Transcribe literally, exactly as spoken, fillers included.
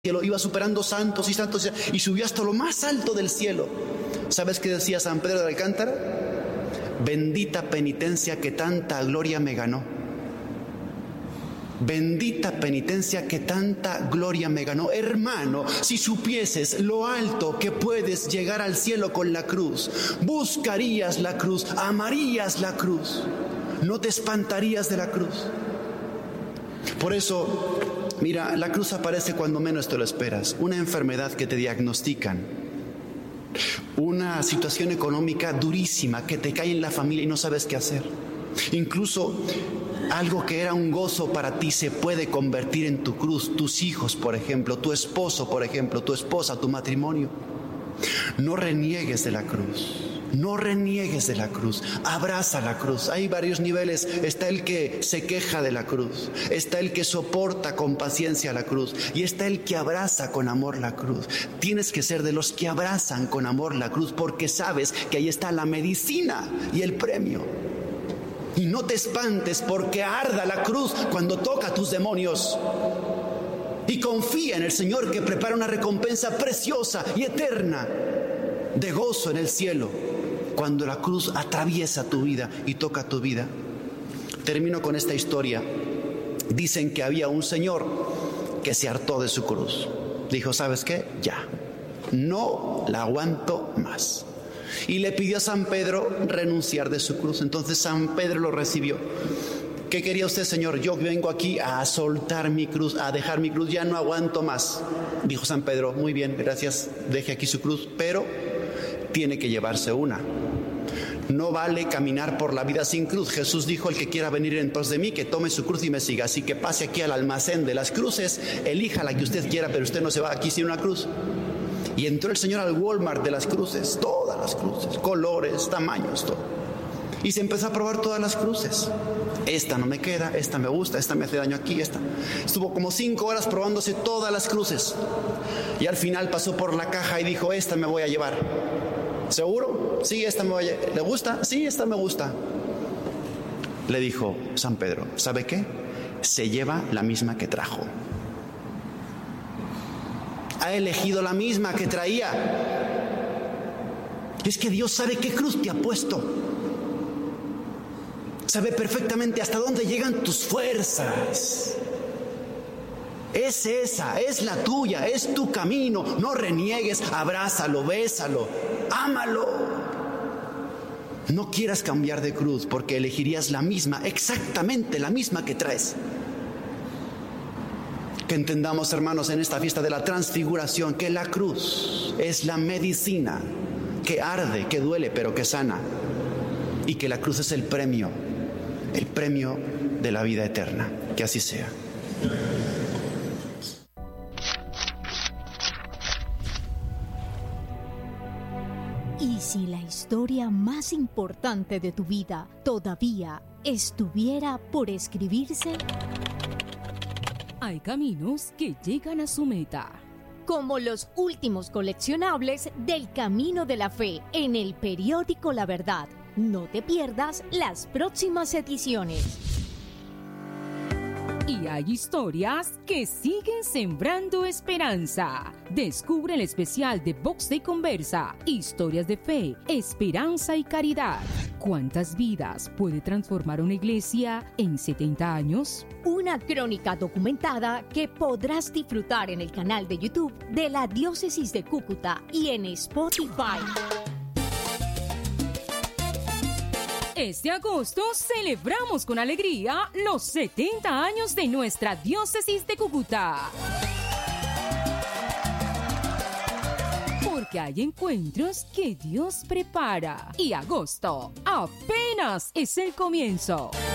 cielo, iba superando santos y santos y subió hasta lo más alto del cielo. ¿Sabes qué decía San Pedro de Alcántara? Bendita penitencia que tanta gloria me ganó. Bendita penitencia que tanta gloria me ganó. Hermano, si supieses lo alto que puedes llegar al cielo con la cruz, buscarías la cruz, amarías la cruz, no te espantarías de la cruz. Por eso, mira, la cruz aparece cuando menos te lo esperas. Una enfermedad que te diagnostican, una situación económica durísima que te cae en la familia y no sabes qué hacer. Incluso algo que era un gozo para ti se puede convertir en tu cruz. Tus hijos, por ejemplo, tu esposo, por ejemplo, tu esposa, tu matrimonio. No reniegues de la cruz. No reniegues de la cruz, abraza la cruz. Hay varios niveles. Está el que se queja de la cruz, está el que soporta con paciencia la cruz y está el que abraza con amor la cruz. Tienes que ser de los que abrazan con amor la cruz porque sabes que ahí está la medicina y el premio. Y no te espantes porque arda la cruz cuando toca a tus demonios. Y confía en el Señor que prepara una recompensa preciosa y eterna de gozo en el cielo cuando la cruz atraviesa tu vida y toca tu vida. Termino con esta historia. Dicen que había un señor que se hartó de su cruz. Dijo, ¿sabes qué? Ya, no la aguanto más. Y le pidió a San Pedro renunciar de su cruz. Entonces San Pedro lo recibió. ¿Qué quería usted, Señor? Yo vengo aquí a soltar mi cruz, a dejar mi cruz, ya no aguanto más. Dijo San Pedro, muy bien, gracias, deje aquí su cruz, pero tiene que llevarse una. No vale caminar por la vida sin cruz. Jesús dijo, el que quiera venir en pos de mí, que tome su cruz y me siga. Así que pase aquí al almacén de las cruces, elija la que usted quiera, pero usted no se va aquí sin una cruz. Y entró el Señor al Walmart de las cruces, todas las cruces, colores, tamaños, todo. Y se empezó a probar todas las cruces. Esta no me queda, esta me gusta, esta me hace daño aquí, esta. Estuvo como cinco horas probándose todas las cruces. Y al final pasó por la caja y dijo, esta me voy a llevar. ¿Seguro? Sí, esta me voy a llevar. ¿Le gusta? Sí, esta me gusta. Le dijo San Pedro, ¿sabe qué? Se lleva la misma que trajo. Ha elegido la misma que traía. Es que Dios sabe qué cruz te ha puesto. Sabe perfectamente hasta dónde llegan tus fuerzas. Es esa, es la tuya, es tu camino. No reniegues, abrázalo, bésalo, ámalo. No quieras cambiar de cruz porque elegirías la misma, exactamente la misma que traes. Que entendamos, hermanos, en esta fiesta de la transfiguración, que la cruz es la medicina que arde, que duele, pero que sana. Y que la cruz es el premio, el premio de la vida eterna. Que así sea. ¿Y si la historia más importante de tu vida todavía estuviera por escribirse? Hay caminos que llegan a su meta. Como los últimos coleccionables del Camino de la Fe en el periódico La Verdad. No te pierdas las próximas ediciones. Y hay historias que siguen sembrando esperanza. Descubre el especial de Vox Day Conversa, historias de fe, esperanza y caridad. ¿Cuántas vidas puede transformar una iglesia en setenta años? Una crónica documentada que podrás disfrutar en el canal de YouTube de la Diócesis de Cúcuta y en Spotify. Este agosto celebramos con alegría los setenta años de nuestra Diócesis de Cúcuta. Porque hay encuentros que Dios prepara y agosto apenas es el comienzo.